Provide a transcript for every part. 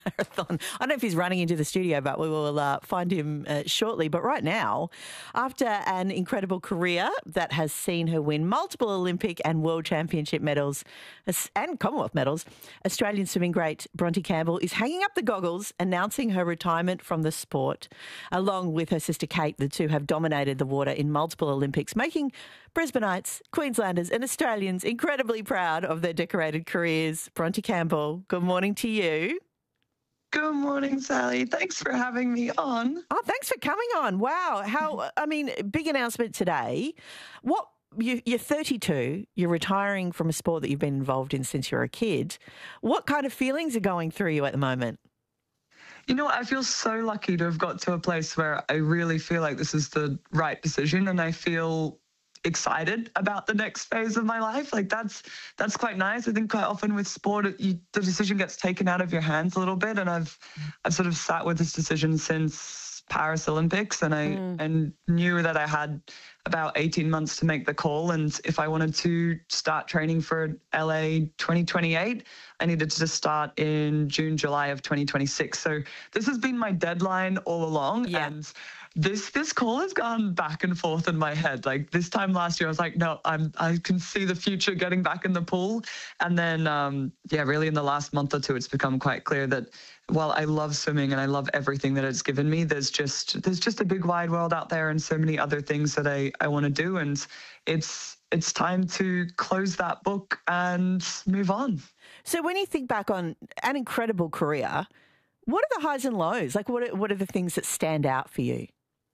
marathon. I don't know if he's running into the studio, but we will find him shortly. But right now, after an incredible career that has seen her win multiple Olympic and World Championship medals and Commonwealth medals, Australian swimming great Bronte Campbell is hanging up the goggles, announcing her retirement from the sport. Along with her sister Kate, the two have dominated the water in multiple Olympics, making Brisbaneites, Queenslanders and Australians incredibly proud of their decorated careers. Bronte Campbell, good morning to you. Good morning, Sally. Thanks for having me on. Oh, thanks for coming on. Wow. Big announcement today. You're 32, you're retiring from a sport that you've been involved in since you were a kid. What kind of feelings are going through you at the moment? You know, I feel so lucky to have got to a place where I really feel like this is the right decision, and I feel excited about the next phase of my life. Like that's quite nice. I think quite often with sport, the decision gets taken out of your hands a little bit. And I've sort of sat with this decision since Paris Olympics, and I knew that I had about 18 months to make the call. And if I wanted to start training for LA 2028, I needed to start in June, July of 2026. So this has been my deadline all along. Yeah. And this call has gone back and forth in my head. Like this time last year, I was like, no, I can see the future getting back in the pool. And then, really in the last month or two, it's become quite clear that while I love swimming and I love everything that it's given me, there's just a big wide world out there and so many other things that I want to do. And it's time to close that book and move on. So when you think back on an incredible career, what are the highs and lows? Like what are the things that stand out for you?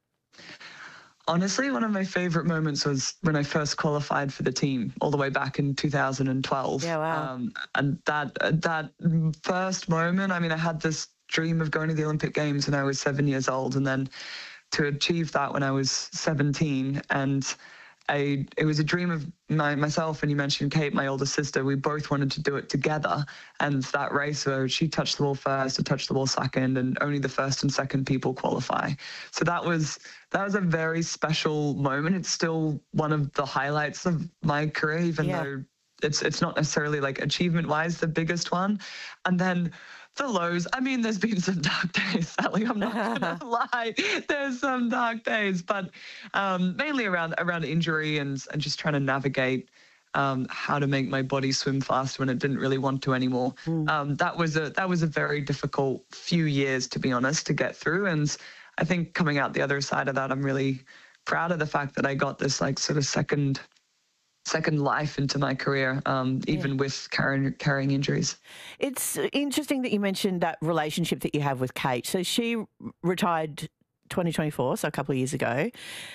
Honestly, one of my favorite moments was when I first qualified for the team all the way back in 2012. Yeah, wow. And that first moment, I mean, I had this dream of going to the Olympic Games when I was 7 years old, and then to achieve that when I was 17. And it was a dream of myself, and you mentioned Kate, my older sister. We both wanted to do it together. And that race where she touched the ball first, I touched the ball second, and only the first and second people qualify. So that was a very special moment. It's still one of the highlights of my career, even though it's not necessarily like achievement-wise the biggest one. And then the lows, I mean, there's been some dark days, Sally, I'm not going to lie. There's some dark days, but mainly around injury and just trying to navigate how to make my body swim fast when it didn't really want to anymore. That was a very difficult few years, to be honest, to get through. And I think coming out the other side of that, I'm really proud of the fact that I got this like sort of second life into my career, even with carrying injuries. It's interesting that you mentioned that relationship that you have with Kate. So she retired 2024, so a couple of years ago.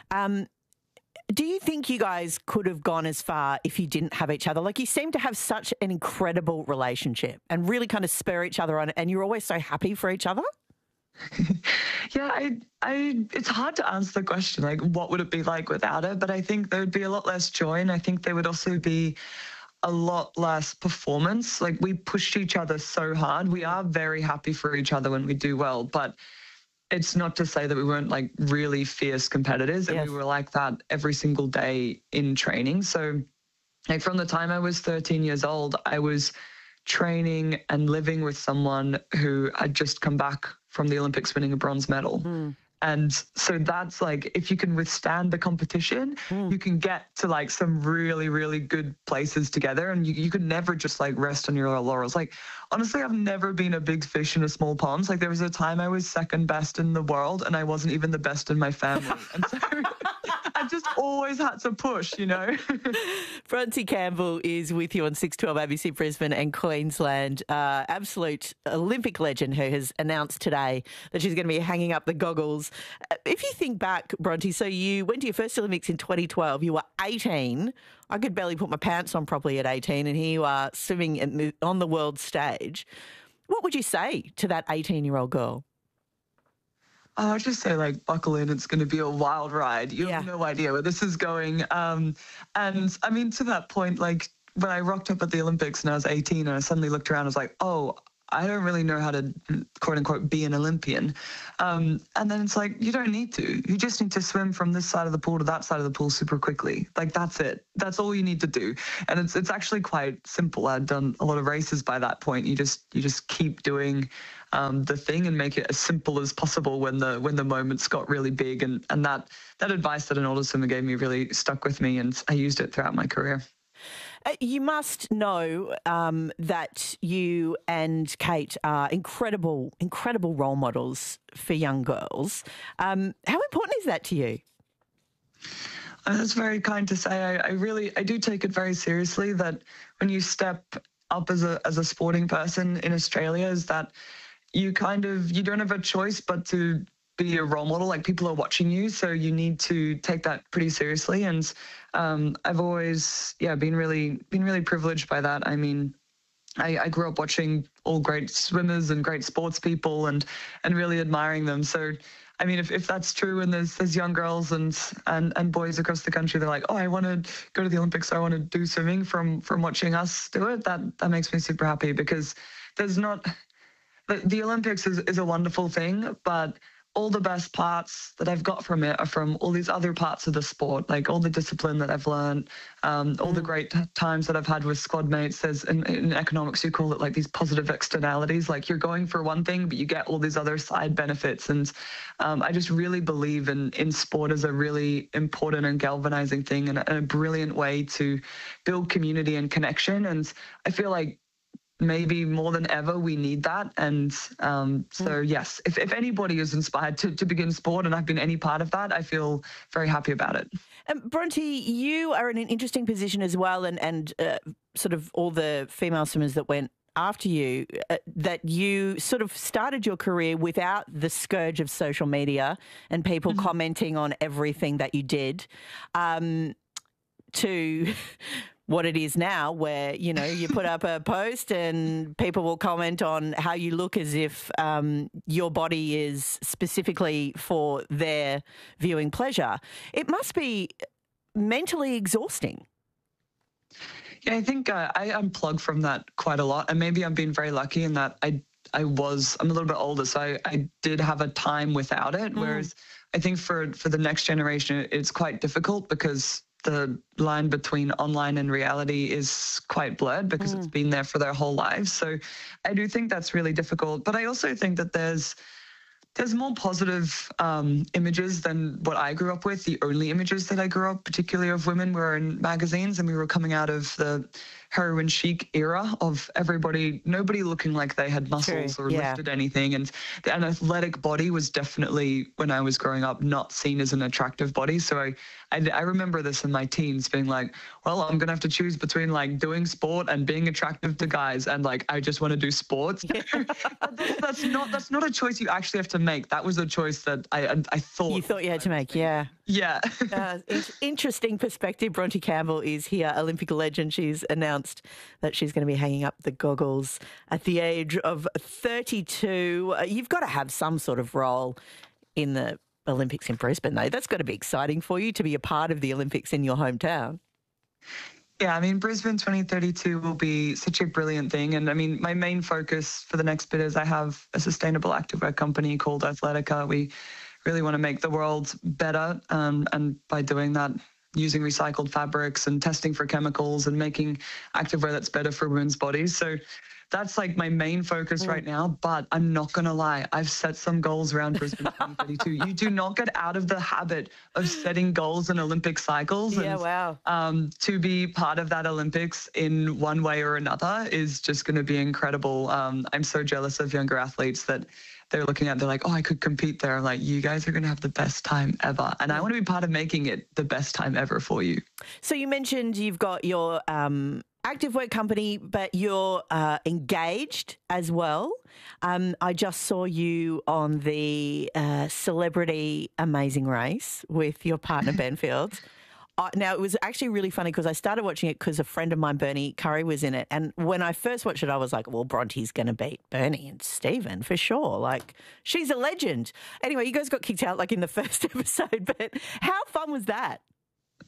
Do you think you guys could have gone as far if you didn't have each other? Like, you seem to have such an incredible relationship and really kind of spur each other on, and you're always so happy for each other. Yeah, it's hard to answer the question, like, what would it be like without her? But I think there would be a lot less joy, and I think there would also be a lot less performance. Like, we pushed each other so hard. We are very happy for each other when we do well, but it's not to say that we weren't like really fierce competitors, and we were like that every single day in training. So like from the time I was 13 years old, I was training and living with someone who had just come back from the Olympics winning a bronze medal. And so that's like, if you can withstand the competition, you can get to like some really, really good places together, and you could never just like rest on your laurels. Like, honestly, I've never been a big fish in a small pond. Like, there was a time I was second best in the world and I wasn't even the best in my family. And so I just always had to push, you know. Bronte Campbell is with you on 612 ABC Brisbane and Queensland. Absolute Olympic legend who has announced today that she's going to be hanging up the goggles. If you think back, Bronte, so you went to your first Olympics in 2012. You were 18. I could barely put my pants on properly at 18, and here you are swimming on the world stage. What would you say to that 18-year-old girl? Oh, I'd just say, like, buckle in. It's going to be a wild ride. You have no idea where this is going. And I mean, to that point, like, when I rocked up at the Olympics and I was 18 and I suddenly looked around, I was like, oh, I don't really know how to, quote unquote, be an Olympian. And then it's like, you don't need to. You just need to swim from this side of the pool to that side of the pool super quickly. Like, that's it. That's all you need to do. And it's actually quite simple. I'd done a lot of races by that point. You just keep doing the thing and make it as simple as possible when the moments got really big. And that advice that an older swimmer gave me really stuck with me, and I used it throughout my career. You must know that you and Kate are incredible role models for young girls. How important is that to you? That's very kind to say. I do take it very seriously that when you step up as a sporting person in Australia, is that you don't have a choice but to be a role model. Like, people are watching you, so you need to take that pretty seriously. And I've always been really privileged by that. I mean, I grew up watching all great swimmers and great sports people and really admiring them. So I mean, if that's true, and there's young girls and boys across the country, they're like, oh, I want to go to the Olympics, I want to do swimming from watching us do it, that makes me super happy, because the Olympics is a wonderful thing, but all the best parts that I've got from it are from all these other parts of the sport, like all the discipline that I've learned, all the great times that I've had with squad mates. There's in economics, you call it like these positive externalities, like you're going for one thing, but you get all these other side benefits. And I just really believe in sport as a really important and galvanizing thing, and a brilliant way to build community and connection. And I feel like maybe more than ever, we need that. And so, yes, if anybody is inspired to begin sport, and I've been any part of that, I feel very happy about it. Bronte, you are in an interesting position as well, and sort of all the female swimmers that went after you, that you sort of started your career without the scourge of social media and people commenting on everything that you did, to what it is now, where, you know, you put up a post and people will comment on how you look as if your body is specifically for their viewing pleasure. It must be mentally exhausting. Yeah, I think I unplug from that quite a lot, and maybe I'm being very lucky in that I'm a little bit older, so I did have a time without it, whereas I think for the next generation, it's quite difficult, because the line between online and reality is quite blurred, because it's been there for their whole lives. So I do think that's really difficult. But I also think that there's more positive images than what I grew up with. The only images that I grew up, particularly of women, were in magazines, and we were coming out of the heroin chic era of nobody looking like they had muscles or lifted anything. And an athletic body was definitely, when I was growing up, not seen as an attractive body. So I remember this in my teens, being like, well, I'm going to have to choose between like doing sport and being attractive to guys. And like, I just want to do sports. That's not a choice you actually have to make. That was a choice that I thought. You thought you had to make, yeah. Yeah. Interesting perspective. Bronte Campbell is here, Olympic legend. She's announced that she's going to be hanging up the goggles at the age of 32. You've got to have some sort of role in the Olympics in Brisbane, though. That's got to be exciting for you to be a part of the Olympics in your hometown. Yeah, I mean, Brisbane 2032 will be such a brilliant thing. And I mean, my main focus for the next bit is I have a sustainable activewear company called Athletica. We really want to make the world better. And by doing that, using recycled fabrics and testing for chemicals and making activewear that's better for women's bodies. So that's like my main focus right now. But I'm not going to lie, I've set some goals around Brisbane 2032. You do not get out of the habit of setting goals in Olympic cycles. Yeah, and, wow. To be part of that Olympics in one way or another is just going to be incredible. I'm so jealous of younger athletes that they're looking at, they're like, oh, I could compete there. I'm like, you guys are going to have the best time ever. And I want to be part of making it the best time ever for you. So you mentioned you've got your activewear company, but you're engaged as well. I just saw you on the Celebrity Amazing Race with your partner, Ben Fields. Now, it was actually really funny because I started watching it because a friend of mine, Bernie Curry, was in it. And when I first watched it, I was like, well, Bronte's going to beat Bernie and Stephen for sure. Like, she's a legend. Anyway, you guys got kicked out like in the first episode, but how fun was that?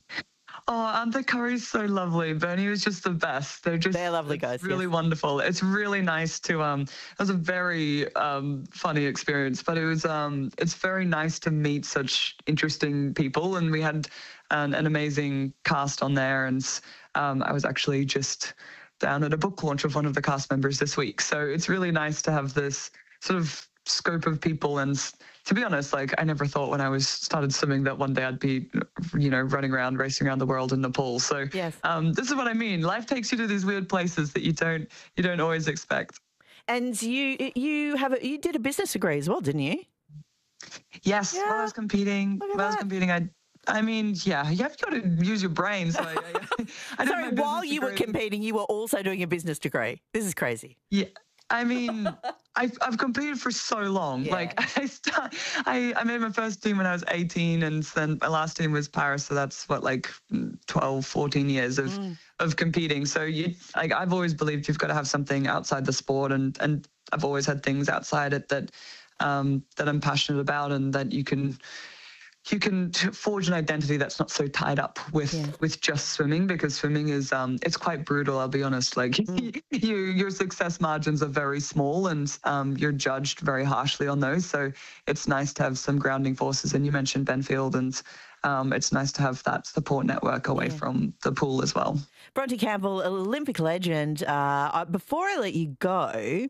Oh, aren't the Currys so lovely? Bernie was just the best. They're lovely guys. Really yes. wonderful. It's really nice to it was a very funny experience, but it's very nice to meet such interesting people, and we had an amazing cast on there, and I was actually just down at a book launch of one of the cast members this week. So it's really nice to have this sort of scope of people. And to be honest, like I never thought when I started swimming that one day I'd be, running around, racing around the world in the pool. So Yes. This is what I mean. Life takes you to these weird places that you don't always expect. And you did a business degree as well, didn't you? Yes, Yeah. while I was competing, I mean, yeah, you have got to use your brain. So I did Sorry, my business while you were degree. competing, you were also doing a business degree. This is crazy. Yeah, I mean, I've competed for so long. Yeah. Like I made my first team when I was 18, and then my last team was Paris. So that's what, like 12, 14 years of competing. So I've always believed you've got to have something outside the sport, and I've always had things outside it that I'm passionate about, and that you can forge an identity that's not so tied up with just swimming, because swimming is it's quite brutal. I'll be honest. Like your success margins are very small, and you're judged very harshly on those. So it's nice to have some grounding forces. And you mentioned Benfield, and it's nice to have that support network away from the pool as well. Bronte Campbell, Olympic legend. Before I let you go,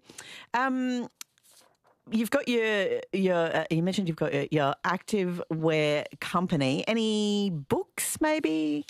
you've got you mentioned you've got your active wear company. Any books, maybe?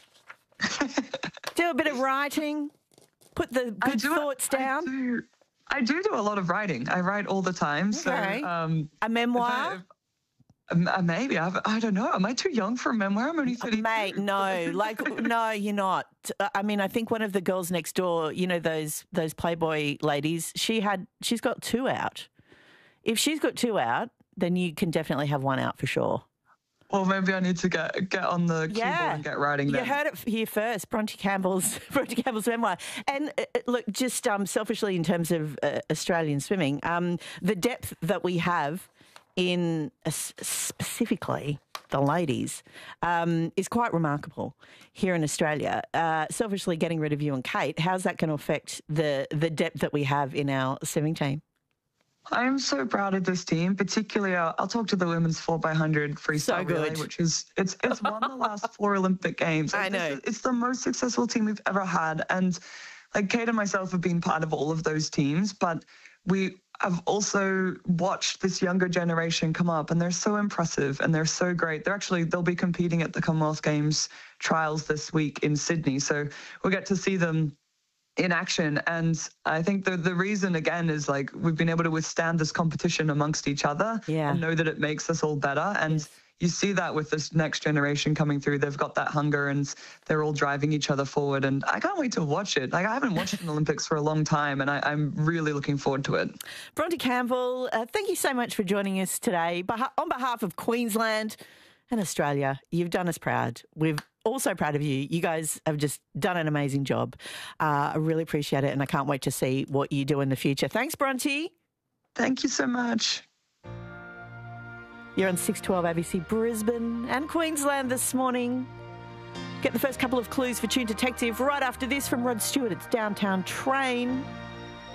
Do a bit of writing. Put the good thoughts down. I do a lot of writing. I write all the time. Okay. So A memoir. maybe I don't know. Am I too young for a memoir? I'm only 32. Mate, no, no, you're not. I mean, I think one of the girls next door, those Playboy ladies, she's got 2 out. If she's got 2 out, then you can definitely have 1 out for sure. Well, maybe I need to get on the keyboard and get writing. Then. You heard it here first. Bronte Campbell's memoir. And look, just selfishly in terms of Australian swimming, the depth that we have in specifically the ladies is quite remarkable here in Australia. Selfishly getting rid of you and Kate, how's that going to affect the depth that we have in our swimming team? I'm so proud of this team, particularly I'll talk to the women's 4x100 freestyle relay, which is it's won the last 4 Olympic Games. I know. It's the most successful team we've ever had, and like Kate and myself have been part of all of those teams, but we have also watched this younger generation come up, and they're so impressive and they're so great. They'll be competing at the Commonwealth Games trials this week in Sydney, so we'll get to see them in action. And I think the reason, again, is like we've been able to withstand this competition amongst each other and know that it makes us all better. And you see that with this next generation coming through. They've got that hunger, and they're all driving each other forward. And I can't wait to watch it. Like I haven't watched an Olympics for a long time, and I'm really looking forward to it. Bronte Campbell, thank you so much for joining us today. On behalf of Queensland and Australia, you've done us proud. We're also proud of you. You guys have just done an amazing job. I really appreciate it, and I can't wait to see what you do in the future. Thanks, Bronte. Thank you so much. You're on 612 ABC Brisbane and Queensland this morning. Get the first couple of clues for Tune Detective right after this from Rod Stewart. It's Downtown Train.